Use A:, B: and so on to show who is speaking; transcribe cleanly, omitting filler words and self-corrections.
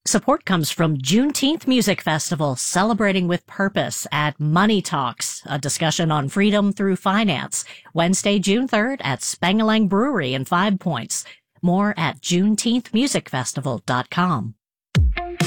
A: Support comes from Juneteenth Music Festival, celebrating with purpose at Money Talks, a discussion on freedom through finance, Wednesday, June 3rd at Spangalang Brewery in 5 Points. More at juneteenthmusicfestival.com.